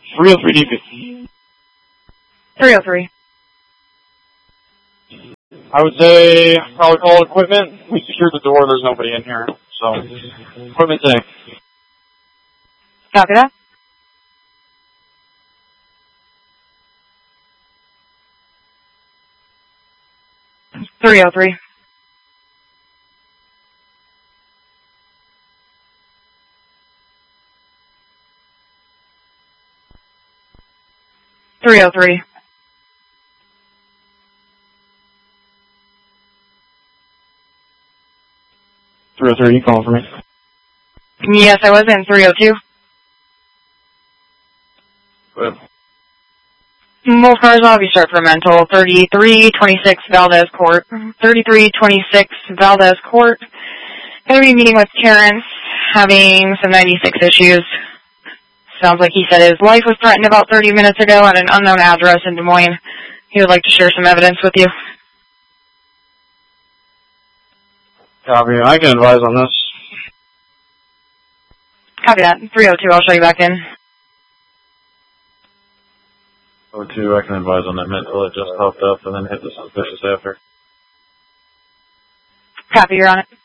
303 DP. 303. I would say probably call equipment. We secured the door. There's nobody in here. So, equipment today. Copy that. Three oh three. Three oh three. 303, you calling for me? Yes, I was in 302. Good. Most cars obviously start for mental. 3326 Valdez Court. 3326 Valdez Court. Going to be meeting with Terrence, having some 96 issues. Sounds like he said his life was threatened about 30 minutes ago at an unknown address in Des Moines. He would like to share some evidence with you. Copy. I can advise on this. Copy that. 302, I'll show you back in. 02, I can advise on that mental. It just popped up and then hit the suspicious after. Copy, you're on it.